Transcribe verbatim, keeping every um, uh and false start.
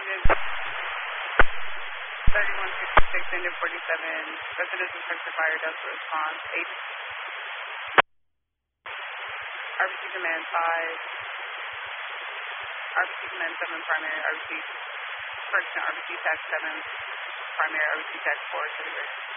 Engine thirty-one fifty-six, engine forty-seven, residential structure fire, delta response, eight. R B C command five, R B C command seven, primary, R B C, correction, R B C tax seven, primary, R B C tax four, city bridge.